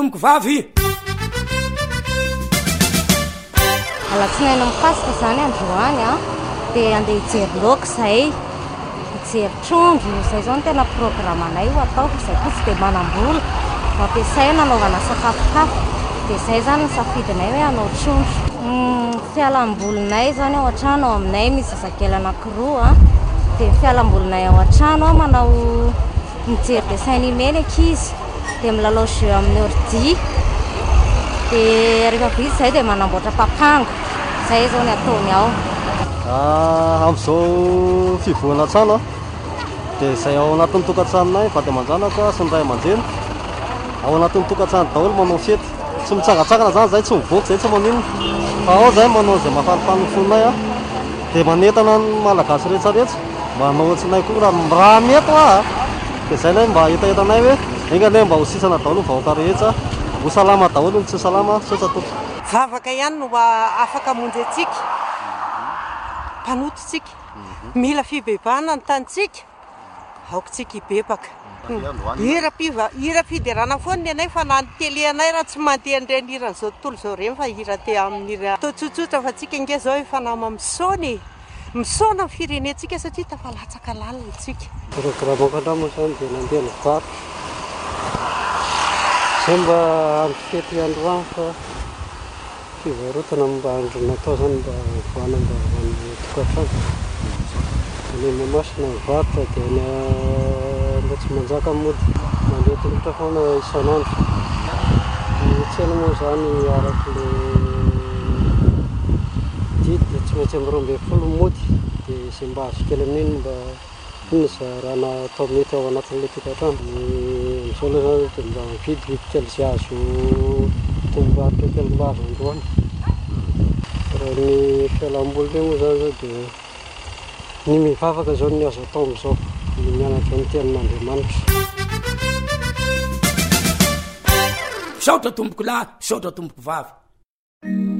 Tomboko vavy alatsinaina mipasika zany androany a dia andeha hijery loaka izay hijery trondro izay zao no tena programanay ho ataoko izay koa tsy dia manam-bola mampiasay nanaovana sakafokafo dia izay zany ny safidinay hoe hanao trondro fialam-bolinay zany ao an-trano ao aminay misy zazakely anankiroa dia fialam-bolinay ao an-trano a manao mijery dessin animé ny ankizy dia milalao jeu amin'ny ordi dia rehefa vita izay dia manamboatra papango izay zao ny ataony ao amin'izao fivoana trano dia izay ao anatin'ny tokantranonay vady aman-janaka sy ny ray aman-dreny ao anatin'ny tokantrano daholo manao fety tsy mitsangatsangana zany zay tsy mivoaka zay tsy maninona fa ao zay manao izay mahafalifaly ny fonay dia manentana ny malagasy rehetsarehetra manao ohatsinay koa raha mety dia izay lay mba hitahitanay hoe enga lay mba ho sisana daholo ny vahoaka rehetra ho salama daholo ny tsy salama sotsatoto vavaka ihany no afaka monjy antsika mpanototsika mila fibebahana ny tanitsika aokotsika hibebaka hira fiderana foana ny anay fa na ny tele anay raha tsy mandeha nireny hiran'izao tontolo izao reny fa hira te amin'ny hira atao tsotsotra fa tsika inge zao efa nama misaony misaona ny firenentsika satria tafalatsaka lalina tsika programako andramo zany dia nandeha nivaro zay mba anfety androany fa fivarotana mba andro natao zany mba vana mba amin'ny tokantrano ny mamasina mivarotra dia mba tsy manjaka mody mandeha tongotra foana isan'andro ny tsena moa zany araky le didy dia tsy maintsy amin'ny 12 mody dia izay mba azo kely amin'iny mba iny zarana atao mety ao anatin'ilay tokantrano amin'izao aloha zany dia mba mividy kely izay azo tombarotra kely mba azo androany raha ny fialam-boly moa zany zao dia ny mivavaka zao ny azo atao amin'izao ny mianatra ny tenin'Andriamanitra saotra tomboko lahy saotra tomboko vavy